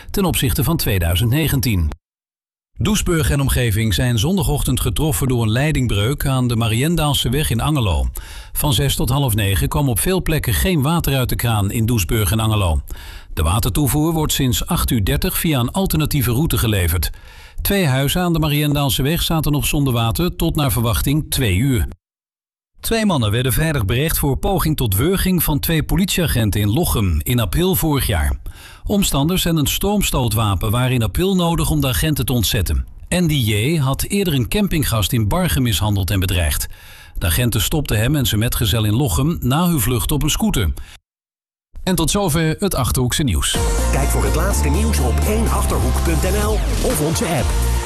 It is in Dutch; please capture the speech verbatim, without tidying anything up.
ten opzichte van tweeduizend negentien. Doesburg en omgeving zijn zondagochtend getroffen door een leidingbreuk aan de Mariendaalseweg in Angerlo. Van zes tot half negen kwam op veel plekken geen water uit de kraan in Doesburg en Angerlo. De watertoevoer wordt sinds acht uur dertig via een alternatieve route geleverd. Twee huizen aan de Mariendaalseweg zaten nog zonder water tot naar verwachting twee uur. Twee mannen werden vrijdag berecht voor poging tot wurging van twee politieagenten in Lochem in april vorig jaar. Omstanders en een stroomstootwapen waren in april nodig om de agenten te ontzetten. N D J had eerder een campinggast in Bargen mishandeld en bedreigd. De agenten stopten hem en zijn metgezel in Lochem na hun vlucht op een scooter. En tot zover het Achterhoekse nieuws. Kijk voor het laatste nieuws op één achterhoek punt n l of onze app.